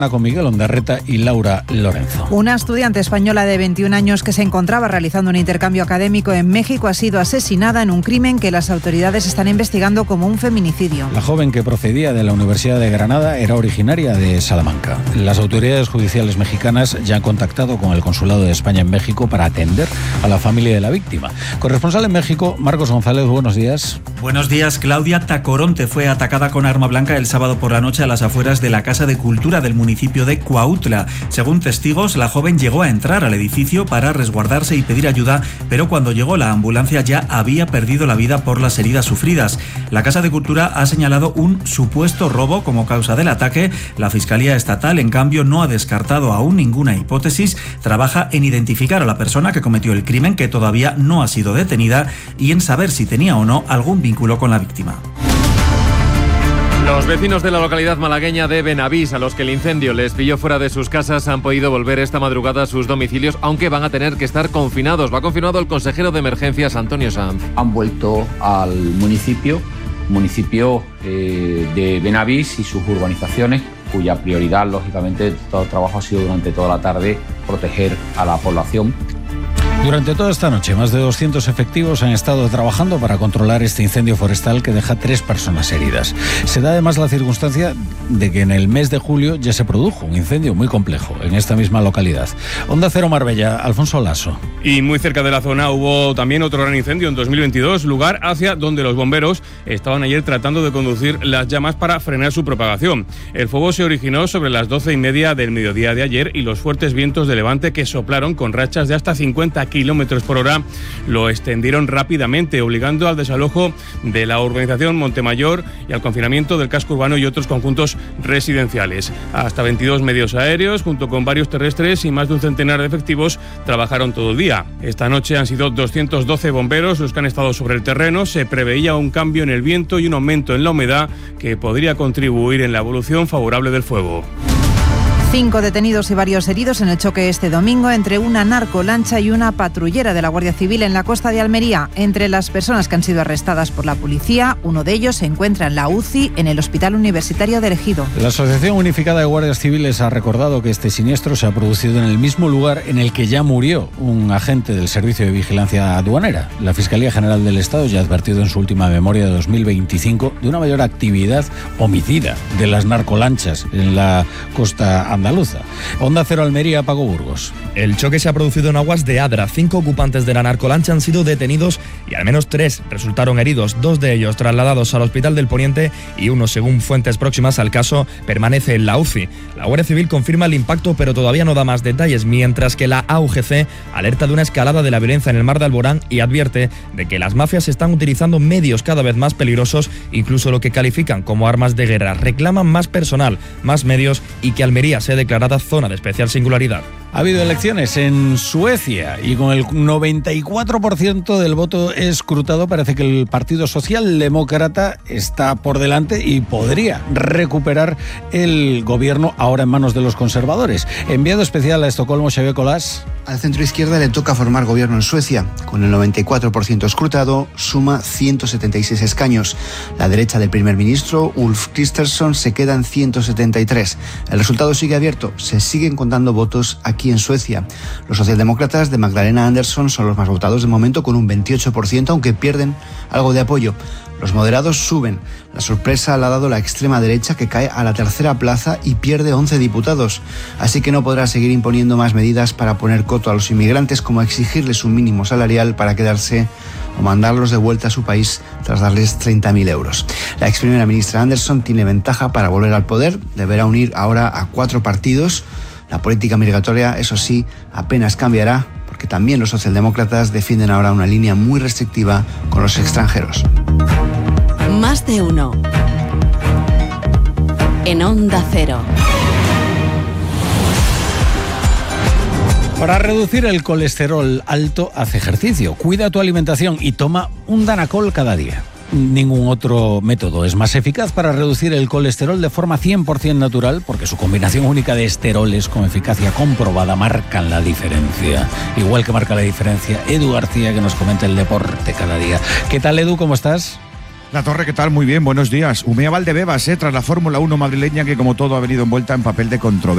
Con Miguel Ondarreta y Laura Lorenzo. Una estudiante española de 21 años que se encontraba realizando un intercambio académico en México ha sido asesinada en un crimen que las autoridades están investigando como un feminicidio. La joven, que procedía de la Universidad de Granada, era originaria de Salamanca. Las autoridades judiciales mexicanas ya han contactado con el Consulado de España en México para atender a la familia de la víctima. Corresponsal en México, Marcos González, buenos días. Buenos días. Claudia Tacoronte fue atacada con arma blanca el sábado por la noche a las afueras de la Casa de Cultura del municipio de Cuautla. Según testigos, la joven llegó a entrar al edificio para resguardarse y pedir ayuda, pero cuando llegó la ambulancia ya había perdido la vida por las heridas sufridas. La Casa de Cultura ha señalado un supuesto robo como causa del ataque. La Fiscalía Estatal, en cambio, no ha descartado aún ninguna hipótesis. Trabaja en identificar a la persona que cometió el crimen, que todavía no ha sido detenida, y en saber si tenía o no algún vínculo con la víctima. Los vecinos de la localidad malagueña de Benavís, a los que el incendio les pilló fuera de sus casas, han podido volver esta madrugada a sus domicilios, aunque van a tener que estar confinados. Lo ha confirmado el consejero de Emergencias, Antonio Sanz. Han vuelto al municipio de Benavís y sus urbanizaciones, cuya prioridad, lógicamente, todo el trabajo ha sido durante toda la tarde proteger a la población. Durante toda esta noche, más de 200 efectivos han estado trabajando para controlar este incendio forestal que deja 3 personas heridas. Se da además la circunstancia de que en el mes de julio ya se produjo un incendio muy complejo en esta misma localidad. Onda Cero Marbella, Alfonso Lasso. Y muy cerca de la zona hubo también otro gran incendio en 2022, lugar hacia donde los bomberos estaban ayer tratando de conducir las llamas para frenar su propagación. El fuego se originó sobre las 12:30 del mediodía de ayer y los fuertes vientos de levante que soplaron con rachas de hasta 50 kilómetros por hora lo extendieron rápidamente, obligando al desalojo de la urbanización Montemayor y al confinamiento del casco urbano y otros conjuntos residenciales. Hasta 22 medios aéreos, junto con varios terrestres y más de un centenar de efectivos, trabajaron todo el día. Esta noche han sido 212 bomberos los que han estado sobre el terreno. Se preveía un cambio en el viento y un aumento en la humedad que podría contribuir en la evolución favorable del fuego. 5 detenidos y varios heridos en el choque este domingo entre una narcolancha y una patrullera de la Guardia Civil en la costa de Almería. Entre las personas que han sido arrestadas por la policía, uno de ellos se encuentra en la UCI en el Hospital Universitario de Ejido. La Asociación Unificada de Guardias Civiles ha recordado que este siniestro se ha producido en el mismo lugar en el que ya murió un agente del Servicio de Vigilancia Aduanera. La Fiscalía General del Estado ya ha advertido en su última memoria de 2025 de una mayor actividad homicida de las narcolanchas en la costa andaluza. Onda Cero Almería, Paco Burgos. El choque se ha producido en aguas de Adra. 5 ocupantes de la narcolancha han sido detenidos y al menos 3 resultaron heridos. 2 de ellos trasladados al Hospital del Poniente y uno, según fuentes próximas al caso, permanece en la UCI. La Guardia Civil confirma el impacto, pero todavía no da más detalles, mientras que la AUGC alerta de una escalada de la violencia en el mar de Alborán y advierte de que las mafias están utilizando medios cada vez más peligrosos, incluso lo que califican como armas de guerra. Reclaman más personal, más medios y que Almería sea declarada zona de especial singularidad. Ha habido elecciones en Suecia y con el 94% del voto escrutado parece que el Partido Socialdemócrata está por delante y podría recuperar el gobierno ahora en manos de los conservadores. Enviado especial a Estocolmo, Xavier Colás. Al centro-izquierda le toca formar gobierno en Suecia. Con el 94% escrutado, suma 176 escaños. La derecha del primer ministro, Ulf Kristersson, se queda en 173. El resultado sigue abierto. Se siguen contando votos aquí en Suecia. Los socialdemócratas de Magdalena Andersson son los más votados de momento, con un 28%, aunque pierden algo de apoyo. Los moderados suben. La sorpresa la ha dado la extrema derecha, que cae a la tercera plaza y pierde 11 diputados. Así que no podrá seguir imponiendo más medidas para poner coto a los inmigrantes, como exigirles un mínimo salarial para quedarse o mandarlos de vuelta a su país tras darles 30.000 euros. La ex primera ministra Andersson tiene ventaja para volver al poder. Deberá unir ahora a 4 partidos. La política migratoria, eso sí, apenas cambiará, porque también los socialdemócratas defienden ahora una línea muy restrictiva con los extranjeros. Más de uno. En Onda Cero. Para reducir el colesterol alto, haz ejercicio, cuida tu alimentación y toma un Danacol cada día. Ningún otro método es más eficaz para reducir el colesterol de forma 100% natural, porque su combinación única de esteroles con eficacia comprobada marcan la diferencia. Igual que marca la diferencia Edu García, que nos comenta el deporte cada día. ¿Qué tal, Edu? ¿Cómo estás? La Torre, ¿qué tal? Muy bien, buenos días. Humea Valdebebas, tras la Fórmula 1 madrileña, que como todo ha venido envuelta en papel de controversia.